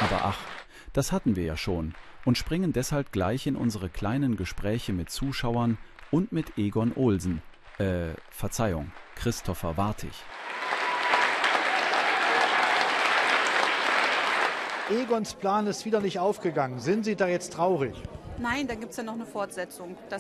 Aber ach, das hatten wir ja schon und springen deshalb gleich in unsere kleinen Gespräche mit Zuschauern und mit Egon Olsen. Verzeihung, Christopher Wartig. Egons Plan ist wieder nicht aufgegangen. Sind Sie da jetzt traurig? Nein, da gibt es ja noch eine Fortsetzung.